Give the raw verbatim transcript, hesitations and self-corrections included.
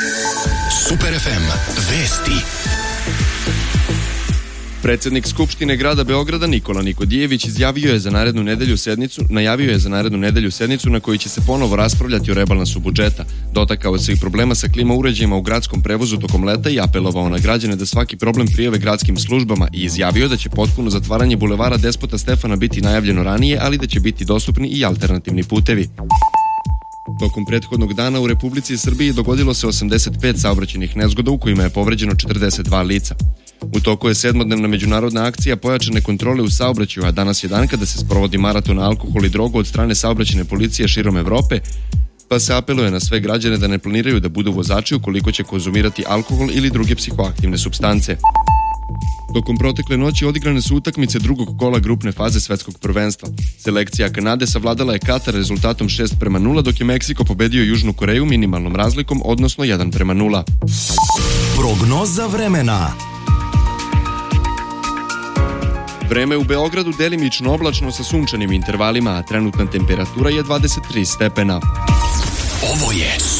Super ef em vesti. Predsednik Skupštine grada Beograda Nikola Nikodijević izjavio je za narednu nedelju sednicu, najavio je za narednu nedelju sednicu na kojoj će se ponovo raspravljati o rebalansu budžeta. Dotakao se i problema sa klima uređajima u gradskom prevozu tokom leta i apelovao na građane da svaki problem prijave gradskim službama i izjavio da će potpuno zatvaranje bulevara Despota Stefana biti najavljeno ranije, ali da će biti dostupni i alternativni putevi. Tokom prethodnog dana u Republici Srbiji dogodilo se osamdeset pet saobraćajnih nezgoda u kojima je povređeno četrdeset dva lica. U toku je sedmodnevna međunarodna akcija pojačane kontrole u saobraćaju, a danas je dan kada se sprovodi maraton na alkohol i drogu od strane saobraćajne policije širom Evrope, pa se apeluje na sve građane da ne planiraju da budu vozači ukoliko će konzumirati alkohol ili druge psihoaktivne supstance. Tokom protekle noći odigrane su utakmice drugog kola grupne faze svetskog prvenstva. Selekcija Kanade savladala je Katar rezultatom šest prema nula, dok je Meksiko pobedio Južnu Koreju minimalnom razlikom, odnosno jedan prema nula. Prognoza vremena. Vreme u Beogradu delimično oblačno sa sunčanim intervalima, a trenutna temperatura je dvadeset tri stepena. Ovo je